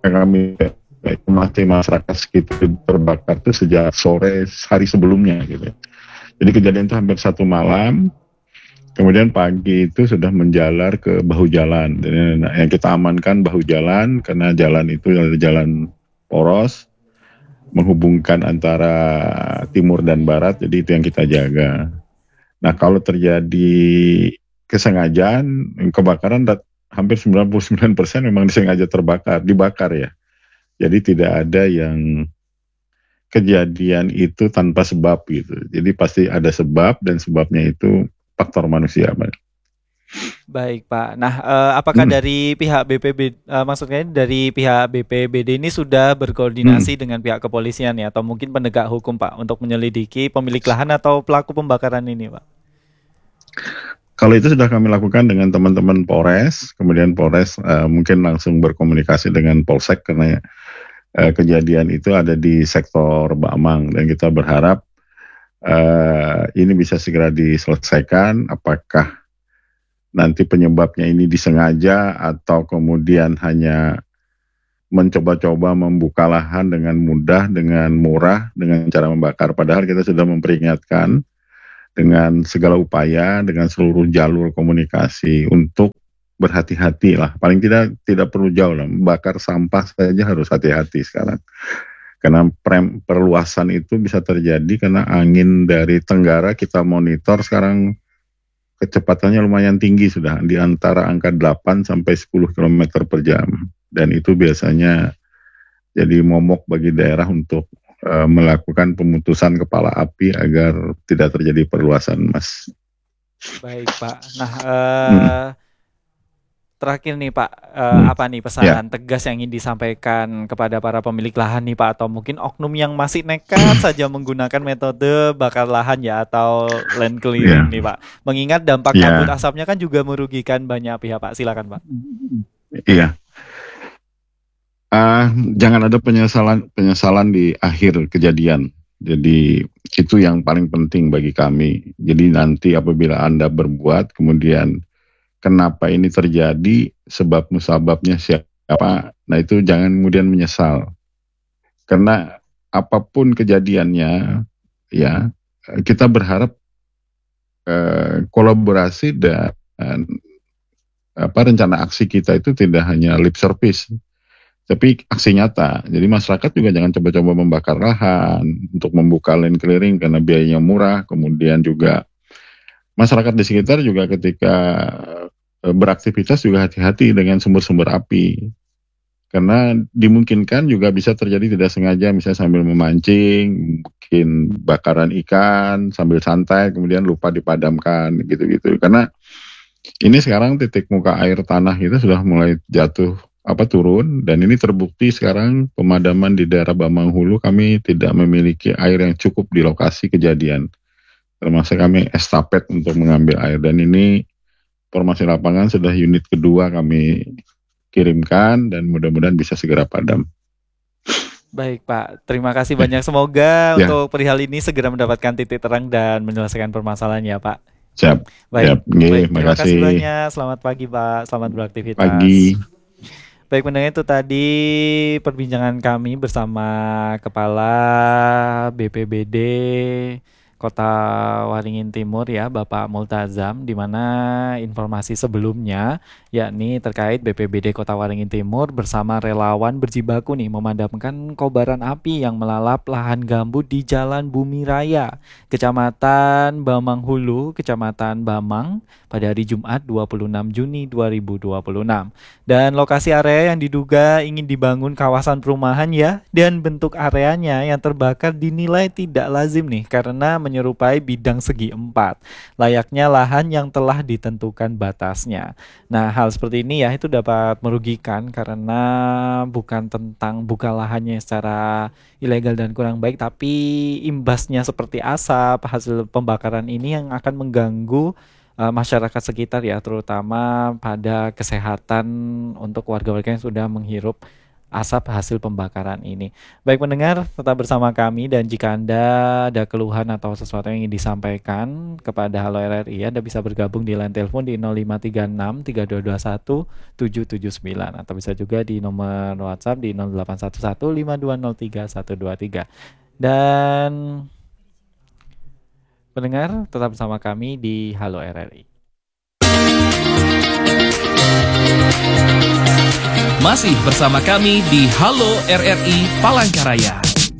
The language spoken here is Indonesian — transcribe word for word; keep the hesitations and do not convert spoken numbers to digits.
kami masih masyarakat sekitar terbakar itu sejak sore hari sebelumnya gitu. Jadi kejadian itu hampir satu malam, kemudian pagi itu sudah menjalar ke bahu jalan. Dan yang kita amankan bahu jalan karena jalan itu adalah jalan poros menghubungkan antara timur dan barat, jadi itu yang kita jaga. Nah kalau terjadi kesengajaan kebakaran, hampir sembilan puluh sembilan persen memang disengaja terbakar, dibakar ya. Jadi tidak ada yang kejadian itu tanpa sebab gitu. Jadi pasti ada sebab dan sebabnya itu faktor manusia. Baik Pak. Nah, eh, apakah Hmm. dari pihak B P B, eh, maksudnya dari pihak B P B D ini sudah Hmm. berkoordinasi dengan pihak kepolisian ya, atau mungkin penegak hukum Pak, untuk menyelidiki pemilik lahan atau pelaku pembakaran ini Pak? Kalau itu sudah kami lakukan dengan teman-teman Polres, kemudian Polres uh, mungkin langsung berkomunikasi dengan Polsek karena uh, kejadian itu ada di sektor Bamang dan kita berharap uh, ini bisa segera diselesaikan. Apakah nanti penyebabnya ini disengaja atau kemudian hanya mencoba-coba membuka lahan dengan mudah, dengan murah, dengan cara membakar. Padahal kita sudah memperingatkan dengan segala upaya, dengan seluruh jalur komunikasi untuk berhati-hati lah. Paling tidak tidak perlu jauh lah, bakar sampah saja harus hati-hati sekarang. Karena prem, perluasan itu bisa terjadi karena angin dari tenggara kita monitor sekarang kecepatannya lumayan tinggi sudah, di antara angka delapan sampai sepuluh kilometer per jam. Dan itu biasanya jadi momok bagi daerah untuk uh, melakukan pemutusan kepala api agar tidak terjadi perluasan, Mas. Baik Pak. Nah, Hmm. eh, terakhir nih Pak, eh, Hmm. apa nih Ya, pesanan tegas yang ingin disampaikan kepada para pemilik lahan nih Pak, atau mungkin oknum yang masih nekat saja menggunakan metode bakar lahan ya, atau land clearing ya, nih Pak. Mengingat dampak kabut ya, asapnya kan juga merugikan banyak pihak Pak. Silakan Pak. iya. Uh, jangan ada penyesalan penyesalan di akhir kejadian. Jadi itu yang paling penting bagi kami. Jadi nanti apabila Anda berbuat, kemudian kenapa ini terjadi, sebab musababnya siapa, nah itu jangan kemudian menyesal. Karena apapun kejadiannya, ya kita berharap eh, kolaborasi dan apa rencana aksi kita itu tidak hanya lip service, tapi aksi nyata. Jadi masyarakat juga jangan coba-coba membakar lahan untuk membuka land clearing karena biayanya murah. Kemudian juga masyarakat di sekitar juga ketika eh, beraktivitas juga hati-hati dengan sumber-sumber api. Karena dimungkinkan juga bisa terjadi tidak sengaja, misalnya sambil memancing, mungkin bakaran ikan, sambil santai, kemudian lupa dipadamkan, gitu-gitu. Karena ini sekarang titik muka air tanah kita sudah mulai jatuh, apa turun, dan ini terbukti sekarang pemadaman di daerah Bamang Hulu kami tidak memiliki air yang cukup di lokasi kejadian. Termasuk kami estafet untuk mengambil air, dan ini informasi lapangan sudah unit kedua kami kirimkan dan mudah-mudahan bisa segera padam. Baik Pak, terima kasih Eh, banyak. Semoga ya, untuk perihal ini segera mendapatkan titik terang dan menyelesaikan permasalahan ya Pak. siap. Baik, Siap, nggih, baik. Terima kasih makasih. banyak. Selamat pagi Pak. Selamat beraktivitas. Pagi. Baik pendengar, itu tadi perbincangan kami bersama Kepala B P B D Kota Waringin Timur ya, Bapak Multazam, di mana informasi sebelumnya yakni terkait B P B D Kota Waringin Timur bersama relawan berjibaku nih memadamkan kobaran api yang melalap lahan gambut di Jalan Bumi Raya, Kecamatan Bamang Hulu, Kecamatan Bamang pada hari Jumat dua puluh enam Juni dua ribu dua puluh enam. Dan lokasi area yang diduga ingin dibangun kawasan perumahan ya, dan bentuk areanya yang terbakar dinilai tidak lazim nih karena menyerupai bidang segi empat, layaknya lahan yang telah ditentukan batasnya. Nah, hal seperti ini ya itu dapat merugikan karena bukan tentang buka lahannya secara ilegal dan kurang baik, tapi imbasnya seperti asap hasil pembakaran ini yang akan mengganggu uh, masyarakat sekitar ya, terutama pada kesehatan untuk warga-warga yang sudah menghirup asap hasil pembakaran ini. Baik pendengar, tetap bersama kami, dan jika Anda ada keluhan atau sesuatu yang ingin disampaikan kepada Halo R R I, Anda bisa bergabung di line telepon di nol lima tiga enam tiga dua dua satu tujuh tujuh sembilan, atau bisa juga di nomor WhatsApp di nol delapan satu satu lima dua nol tiga satu dua tiga. Dan pendengar, tetap bersama kami di Halo R R I. Masih bersama kami di Halo R R I Palangkaraya.